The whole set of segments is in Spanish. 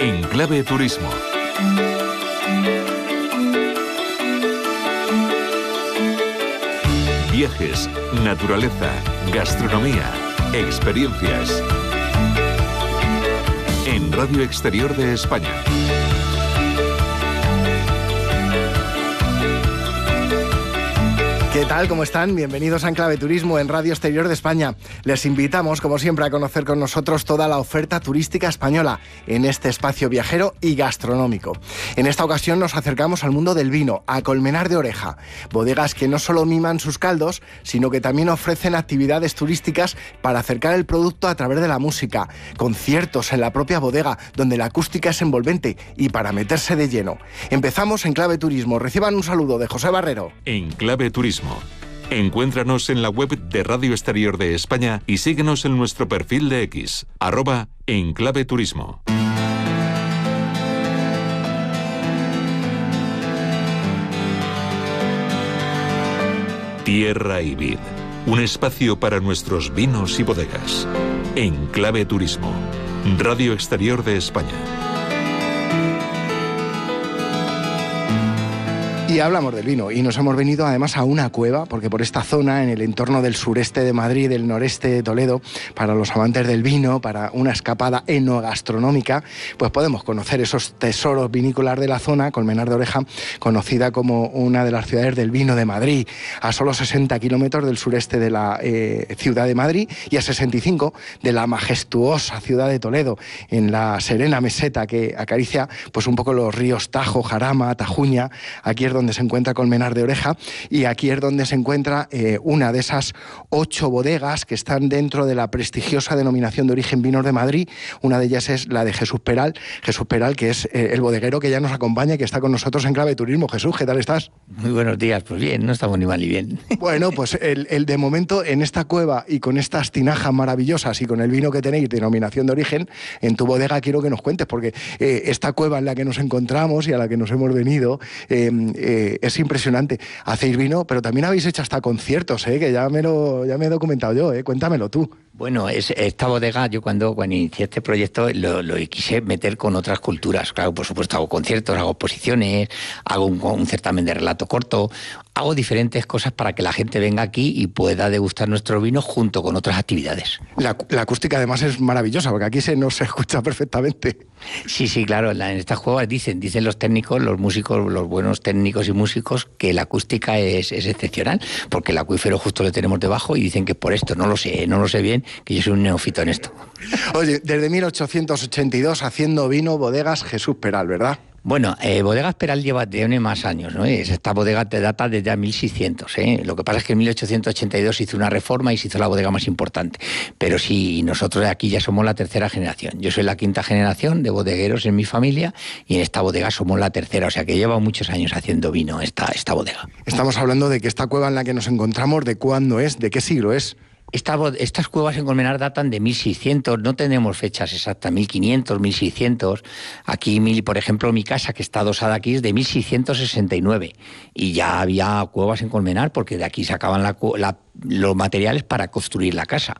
En Clave Turismo. Viajes, naturaleza, gastronomía, experiencias. En Radio Exterior de España. ¿Qué tal? ¿Cómo están? Bienvenidos a Enclave Turismo en Radio Exterior de España. Les invitamos, como siempre, a conocer con nosotros toda la oferta turística española en este espacio viajero y gastronómico. En esta ocasión nos acercamos al mundo del vino, a Colmenar de Oreja, bodegas que no solo miman sus caldos, sino que también ofrecen actividades turísticas para acercar el producto a través de la música, conciertos en la propia bodega, donde la acústica es envolvente y para meterse de lleno. Empezamos en Clave Turismo. Reciban un saludo de José Barrero. En Clave Turismo. Encuéntranos en la web de Radio Exterior de España y síguenos en nuestro perfil de X, @enclaveturismo. Tierra y Vid, un espacio para nuestros vinos y bodegas. Enclave Turismo, Radio Exterior de España. Y hablamos del vino y nos hemos venido además a una cueva, porque por esta zona, en el entorno del sureste de Madrid, del noreste de Toledo, para los amantes del vino, para una escapada enogastronómica, pues podemos conocer esos tesoros vinícolas de la zona. Colmenar de Oreja, conocida como una de las ciudades del vino de Madrid, a solo 60 kilómetros del sureste de la ciudad de Madrid y a 65 de la majestuosa ciudad de Toledo, en la serena meseta que acaricia pues un poco los ríos Tajo, Jarama, Tajuña. Aquí es donde se encuentra Colmenar de Oreja, y aquí es donde se encuentra una de esas 8 bodegas que están dentro de la prestigiosa denominación de origen Vinos de Madrid. Una de ellas es la de Jesús Peral, que es el bodeguero que ya nos acompaña y que está con nosotros en Clave Turismo. Jesús, ¿qué tal estás? Muy buenos días, pues bien, no estamos ni mal ni bien. Bueno, pues el de momento en esta cueva y con estas tinajas maravillosas y con el vino que tenéis, denominación de origen, en tu bodega quiero que nos cuentes, porque esta cueva en la que nos encontramos y a la que nos hemos venido es impresionante. Hacéis vino, pero también habéis hecho hasta conciertos, que ya me he documentado yo, cuéntamelo tú. Bueno, esta bodega, yo cuando inicié este proyecto lo quise meter con otras culturas. Claro, por supuesto, hago conciertos, hago exposiciones, hago un certamen de relato corto, hago diferentes cosas para que la gente venga aquí y pueda degustar nuestro vino junto con otras actividades. La acústica además es maravillosa, porque aquí nos escucha perfectamente. Sí, claro, en estas cuevas dicen los técnicos, los músicos, los buenos técnicos y músicos, que la acústica es excepcional, porque el acuífero justo lo tenemos debajo y dicen que por esto, no lo sé bien, que yo soy un neófito en esto. Oye, desde 1882 haciendo vino, bodegas Jesús Peral, ¿verdad? Bueno, Bodegas Peral tiene más años, ¿no? Esta bodega te data desde 1600, ¿eh? Lo que pasa es que en 1882 se hizo una reforma y se hizo la bodega más importante. Pero sí, nosotros aquí ya somos la tercera generación. Yo soy la quinta generación de bodegueros en mi familia y en esta bodega somos la tercera, o sea que lleva muchos años haciendo vino esta bodega. Estamos hablando de que esta cueva en la que nos encontramos, ¿de cuándo es? ¿De qué siglo es? Estas cuevas en Colmenar datan de 1600, no tenemos fechas exactas, 1500, 1600. Aquí, por ejemplo, mi casa, que está adosada aquí, es de 1669. Y ya había cuevas en Colmenar, porque de aquí sacaban los materiales para construir la casa.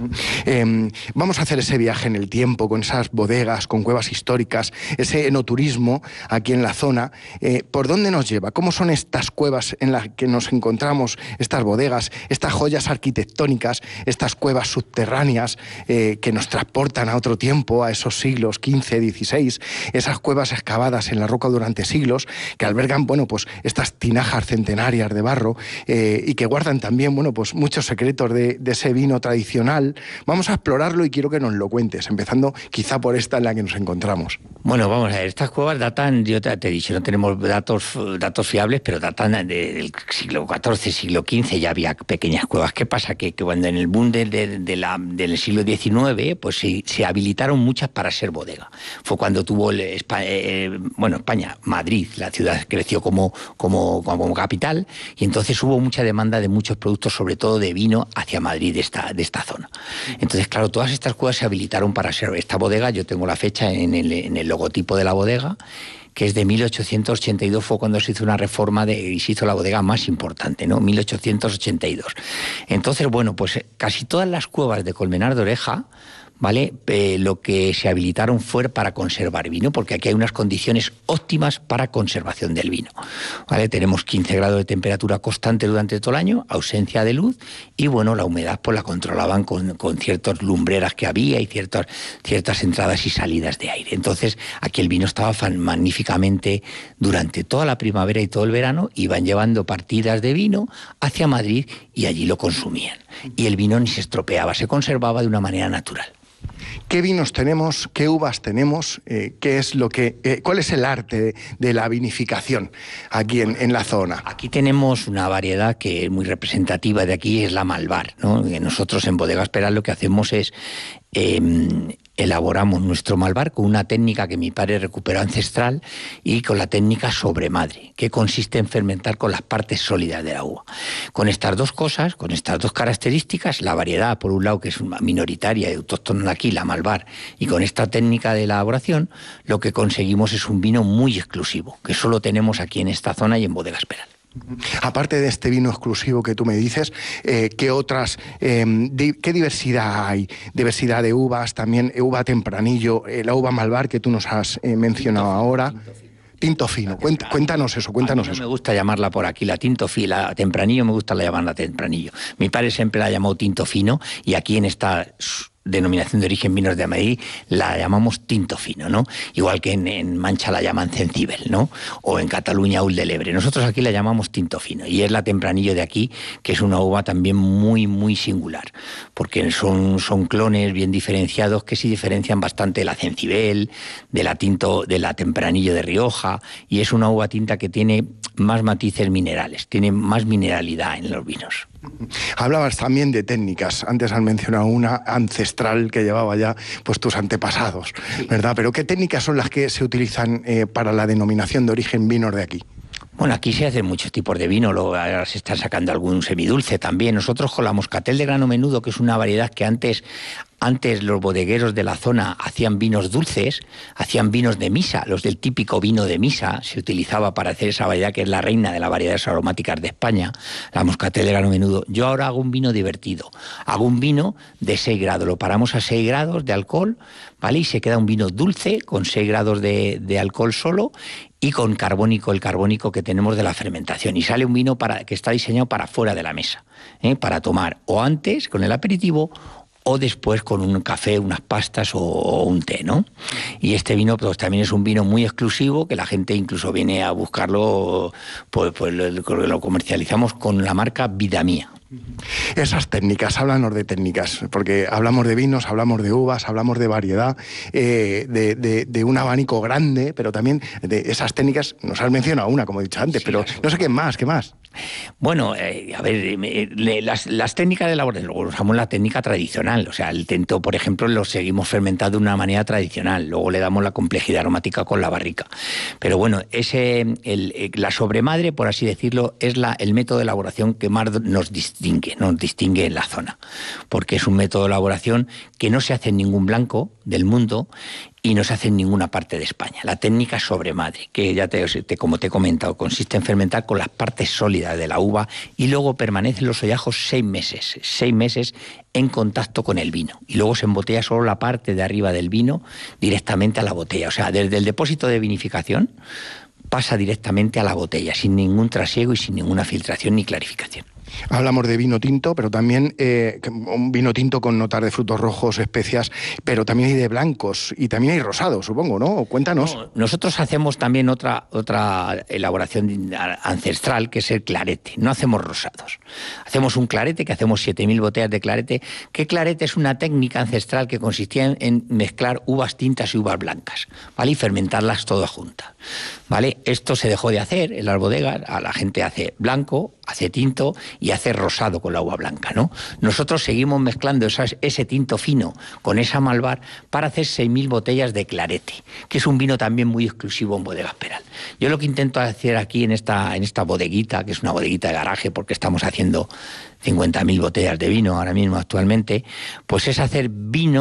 Vamos a hacer ese viaje en el tiempo, con esas bodegas, con cuevas históricas, ese enoturismo aquí en la zona. ¿Por dónde nos lleva? ¿Cómo son estas cuevas en las que nos encontramos, estas bodegas, estas joyas arquitectónicas, estas cuevas subterráneas que nos transportan a otro tiempo, a esos siglos XV, XVI, esas cuevas excavadas en la roca durante siglos, que albergan, pues estas tinajas centenarias de barro y que guardan también, pues muchos secretos de ese vino tradicional? Vamos a explorarlo y quiero que nos lo cuentes, empezando quizá por esta en la que nos encontramos. Bueno, vamos a ver, estas cuevas datan, yo te he dicho, no tenemos datos fiables, pero datan del siglo XIV, siglo XV, ya había pequeñas cuevas. ¿Qué pasa? Que cuando en el boom del siglo XIX, pues se habilitaron muchas para ser bodega. Fue cuando tuvo España, Madrid, la ciudad creció como capital, y entonces hubo mucha demanda de muchos productos, sobre todo de vino, hacia Madrid de esta zona. Entonces, claro, todas estas cuevas se habilitaron para ser esta bodega. Yo tengo la fecha en el logotipo de la bodega, que es de 1882, fue cuando se hizo una reforma y se hizo la bodega más importante, ¿no? 1882. Entonces, pues casi todas las cuevas de Colmenar de Oreja ¿vale? Lo que se habilitaron fue para conservar vino, porque aquí hay unas condiciones óptimas para conservación del vino, ¿vale? Tenemos 15 grados de temperatura constante durante todo el año, ausencia de luz, y bueno, la humedad pues la controlaban con ciertas lumbreras que había y ciertas entradas y salidas de aire. Entonces, aquí el vino estaba magníficamente durante toda la primavera y todo el verano, iban llevando partidas de vino hacia Madrid y allí lo consumían. Y el vino ni se estropeaba, se conservaba de una manera natural. ¿Qué vinos tenemos? ¿Qué uvas tenemos? ¿Cuál es el arte de la vinificación aquí en la zona? Aquí tenemos una variedad que es muy representativa de aquí, es la Malvar, ¿no? Nosotros en Bodegas Peral lo que hacemos es elaboramos nuestro Malvar con una técnica que mi padre recuperó ancestral y con la técnica sobremadre, que consiste en fermentar con las partes sólidas de la uva. Con estas dos cosas, con estas dos características, la variedad, por un lado, que es minoritaria y autóctona de aquí, la Malvar, y con esta técnica de elaboración, lo que conseguimos es un vino muy exclusivo, que solo tenemos aquí en esta zona y en Bodegas Peral. Aparte de este vino exclusivo que tú me dices, ¿qué diversidad hay? Diversidad de uvas, también uva tempranillo, la uva Malvar que tú nos has mencionado ahora. Tinto fino. Cuéntanos eso. No me gusta llamarla por aquí, la tinto fino, la tempranillo me gusta llamarla tempranillo. Mi padre siempre la llamó tinto fino y aquí en esta denominación de origen vinos de Madrid la llamamos tinto fino, ¿no? Igual que en Mancha la llaman cencibel, ¿no? O en Cataluña ul de Lebre. Nosotros aquí la llamamos tinto fino y es la tempranillo de aquí, que es una uva también muy, muy singular, porque son clones bien diferenciados que sí diferencian bastante de la cencibel, de la tempranillo de Rioja, y es una uva tinta que tiene más matices minerales, tiene más mineralidad en los vinos. Hablabas también de técnicas. Antes has mencionado una ancestral que llevaba ya pues tus antepasados, ¿verdad? Pero ¿qué técnicas son las que se utilizan para la denominación de origen vinos de aquí? Bueno, aquí se hacen muchos tipos de vino, luego ahora se están sacando algún semidulce también. Nosotros con la moscatel de grano menudo, que es una variedad que antes los bodegueros de la zona hacían vinos dulces, hacían vinos de misa, los del típico vino de misa, se utilizaba para hacer esa variedad que es la reina de las variedades aromáticas de España, la moscatel de grano menudo. Yo ahora hago un vino divertido, hago un vino de 6 grados, lo paramos a 6 grados de alcohol, ¿vale? Y se queda un vino dulce con 6 grados de alcohol solo y con carbónico, el carbónico que tenemos de la fermentación. Y sale un vino que está diseñado para fuera de la mesa, para tomar o antes con el aperitivo o después con un café, unas pastas o un té, ¿no? Y este vino pues también es un vino muy exclusivo, que la gente incluso viene a buscarlo, pues lo comercializamos con la marca Vida Mía. Esas técnicas, háblanos de técnicas, porque hablamos de vinos, hablamos de uvas, hablamos de variedad, de un abanico grande, pero también de esas técnicas, nos has mencionado una, como he dicho antes, sí, pero no sé qué más. Bueno, a ver, las técnicas de elaboración, luego usamos la técnica tradicional, o sea, el tinto, por ejemplo, lo seguimos fermentando de una manera tradicional, luego le damos la complejidad aromática con la barrica. Pero bueno, la sobremadre, por así decirlo, es el método de elaboración que más nos distingue en la zona, porque es un método de elaboración que no se hace en ningún blanco del mundo y no se hace en ninguna parte de España. La técnica sobremadre, que ya como te he comentado, consiste en fermentar con las partes sólidas de la uva y luego permanecen los ollajos 6 meses en contacto con el vino. Y luego se embotella solo la parte de arriba del vino directamente a la botella. O sea, desde el depósito de vinificación pasa directamente a la botella, sin ningún trasiego y sin ninguna filtración ni clarificación. Hablamos de vino tinto, pero también un vino tinto con notas de frutos rojos, especias, pero también hay de blancos y también hay rosados, supongo, ¿no? Cuéntanos. No, nosotros hacemos también otra elaboración ancestral, que es el clarete. No hacemos rosados. Hacemos un clarete, que hacemos 7.000 botellas de clarete. ¿Qué clarete? Es una técnica ancestral que consistía en mezclar uvas tintas y uvas blancas, ¿vale? Y fermentarlas todas juntas, ¿vale? Esto se dejó de hacer en las bodegas. La gente hace blanco, hace tinto y hace rosado con la uva blanca, ¿no? Nosotros seguimos mezclando ese tinto fino con esa Malvar para hacer 6.000 botellas de clarete, que es un vino también muy exclusivo en Bodegas Peral. Yo lo que intento hacer aquí en esta bodeguita, que es una bodeguita de garaje, porque estamos haciendo 50.000 botellas de vino ahora mismo actualmente, pues es hacer vinos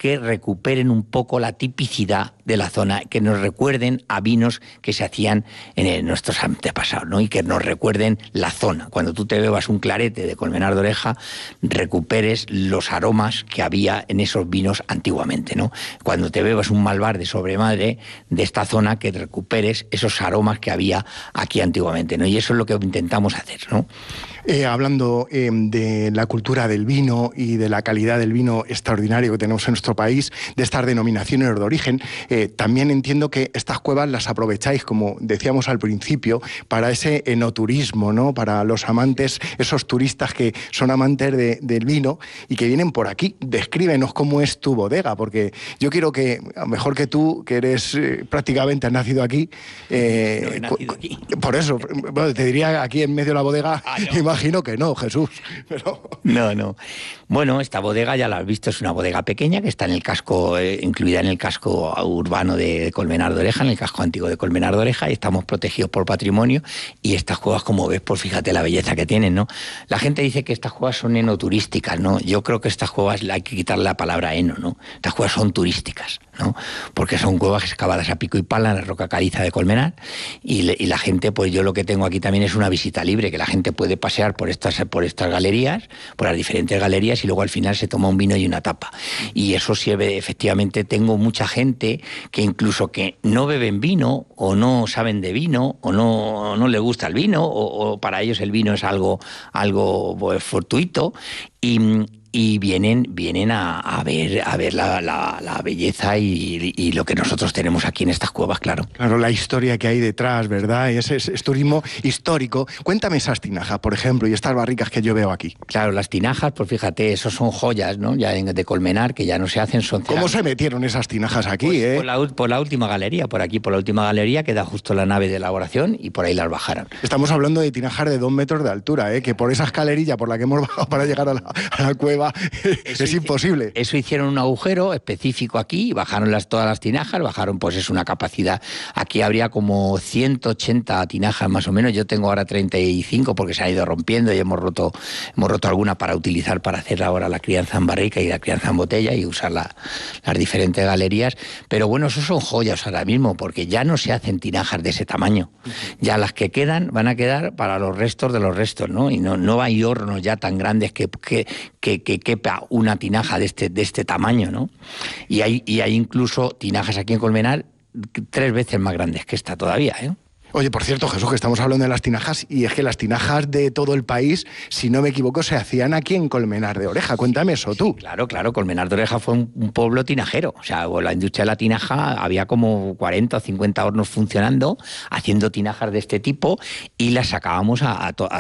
que recuperen un poco la tipicidad de la zona, que nos recuerden a vinos que se hacían en nuestros antepasados, ¿no? Y que nos recuerden la zona. Cuando tú te bebas un clarete de Colmenar de Oreja, recuperes los aromas que había en esos vinos antiguamente, ¿no? Cuando te bebas un Malvar de Sobremadre de esta zona, que recuperes esos aromas que había aquí antiguamente, ¿no? Y eso es lo que intentamos hacer, ¿no? Hablando de la cultura del vino y de la calidad del vino extraordinario que tenemos en nuestro país, de estas denominaciones de origen, también entiendo que estas cuevas las aprovecháis, como decíamos al principio, para ese enoturismo, ¿no? Para los amantes, esos turistas que son amantes del vino y que vienen por aquí. Descríbenos cómo es tu bodega, porque yo quiero que, mejor que tú, que eres prácticamente has nacido aquí, no he nacido aquí. Por eso, bueno, te diría aquí en medio de la bodega, no. Imagino que no, Jesús. Pero... No. Bueno, esta bodega ya la has visto, es una bodega pequeña que está en el casco, incluida en el casco urbano de Colmenar de Oreja, en el casco antiguo de Colmenar de Oreja, y estamos protegidos por patrimonio. Y estas cuevas, como ves, pues fíjate la belleza que tienen, ¿no? La gente dice que estas cuevas son enoturísticas, ¿no? Yo creo que estas cuevas hay que quitarle la palabra eno, ¿no? Estas cuevas son turísticas, ¿no? Porque son cuevas excavadas a pico y pala en la roca caliza de Colmenar, y la gente, pues yo lo que tengo aquí también es una visita libre, que la gente puede pasear por estas galerías, por las diferentes galerías, y luego al final se toma un vino y una tapa. Y eso sirve, efectivamente, tengo mucha gente que incluso que no beben vino, o no saben de vino, o no les gusta el vino, o para ellos el vino es algo pues, fortuito, y vienen a ver la belleza y lo que nosotros tenemos aquí en estas cuevas, claro. Claro, la historia que hay detrás, ¿verdad? Es turismo histórico. Cuéntame esas tinajas, por ejemplo, y estas barricas que yo veo aquí. Claro, las tinajas, pues fíjate, esos son joyas, ¿no? Ya de Colmenar, que ya no se hacen, son ¿Cómo se metieron esas tinajas aquí, pues, por la última galería, por la última galería, que da justo la nave de elaboración, y por ahí las bajaron. Estamos hablando de tinajas de 2 metros de altura, que por esa escalerilla por la que hemos bajado para llegar a la cueva es imposible. Eso hicieron un agujero específico aquí, bajaron todas las tinajas, bajaron, pues es una capacidad, aquí habría como 180 tinajas más o menos, yo tengo ahora 35 porque se ha ido rompiendo y hemos roto alguna para utilizar para hacer ahora la crianza en barrica y la crianza en botella y usar las diferentes galerías, pero bueno, eso son joyas ahora mismo, porque ya no se hacen tinajas de ese tamaño, ya las que quedan van a quedar para los restos de los restos, ¿no? Y no hay hornos ya tan grandes que quepa una tinaja de este tamaño, ¿no? Y hay incluso tinajas aquí en Colmenar 3 veces más grandes que esta todavía, ¿eh? Oye, por cierto, Jesús, que estamos hablando de las tinajas, y es que las tinajas de todo el país, si no me equivoco, se hacían aquí en Colmenar de Oreja. Cuéntame eso tú. Claro, Colmenar de Oreja fue un pueblo tinajero. O sea, la industria de la tinaja, había como 40 o 50 hornos funcionando, haciendo tinajas de este tipo, y las sacábamos a